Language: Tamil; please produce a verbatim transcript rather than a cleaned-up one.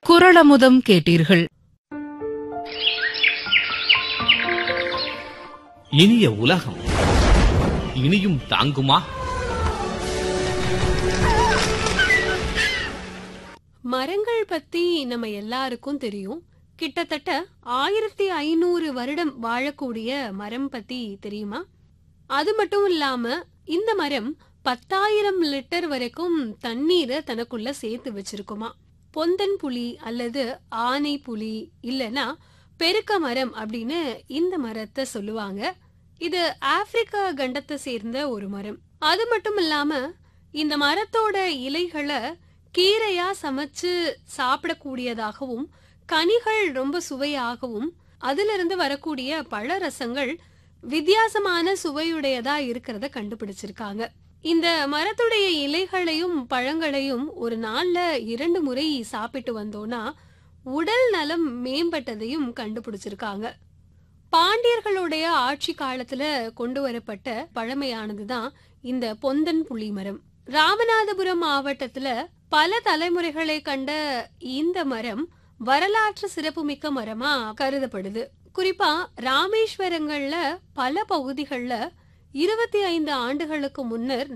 குறளமுதம் கேட்டீர்கள். இனிய உலகம் இனியும் தாங்குமா? மரங்கள் பத்தி நம்ம எல்லாருக்கும் தெரியும். கிட்டத்தட்ட ஆயிரத்தி ஐநூறு வருடம் வாழக்கூடிய மரம் பத்தி தெரியுமா? அது மட்டும் இல்லாம இந்த மரம் பத்தாயிரம் லிட்டர் வரைக்கும் தண்ணீரை தனக்குள்ள சேர்த்து வச்சிருக்குமா. பொந்தன் புலி அல்லது ஆனை புலி இல்லனா பெருக்க மரம் அப்படின்னு இந்த மரத்தை சொல்லுவாங்க. இது ஆப்பிரிக்கா கண்டத்தை சேர்ந்த ஒரு மரம். அது மட்டும் இல்லாம இந்த மரத்தோட இலைகளை கீரையா சமைச்சு சாப்பிடக்கூடியதாகவும், கனிகள் ரொம்ப சுவையாகவும், அதிலிருந்து வரக்கூடிய பழ ரசங்கள் வித்தியாசமான சுவையுடையதா இருக்கிறத கண்டுபிடிச்சிருக்காங்க. இந்த மரத்துடைய இலைகளையும் பழங்களையும் ஒரு நாள்ல இரண்டு முறை சாப்பிட்டு வந்தோம்னா உடல் நலம் மேம்பட்டதையும் கண்டுபிடிச்சிருக்காங்க. பாண்டியர்களுடைய ஆட்சி காலத்துல கொண்டு வரப்பட்ட பழமையானதுதான் இந்த பொந்தன் புலி மரம். ராமநாதபுரம் மாவட்டத்துல பல தலைமுறைகளை கண்ட இந்த மரம் வரலாற்று சிறப்புமிக்க மரமா கருதப்படுது. குறிப்பா ராமேஸ்வரங்கள்ல பல பகுதிகள்ல இருபத்தி ஐந்து ஆண்டுகளுக்கு முன்னர்